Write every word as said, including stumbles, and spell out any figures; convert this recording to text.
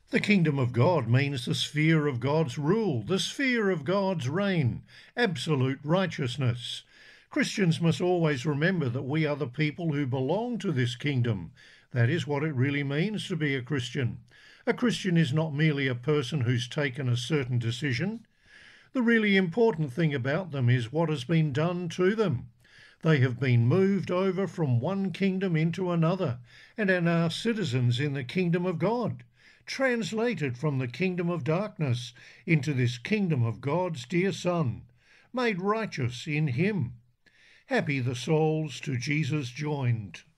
The kingdom of God means the sphere of God's rule, the sphere of God's reign, absolute righteousness. Christians must always remember that we are the people who belong to this kingdom. That is what it really means to be a Christian. A Christian is not merely a person who's taken a certain decision. The really important thing about them is what has been done to them. They have been moved over from one kingdom into another and are now citizens in the kingdom of God, translated from the kingdom of darkness into this kingdom of God's dear Son, made righteous in him. Happy the souls to Jesus joined.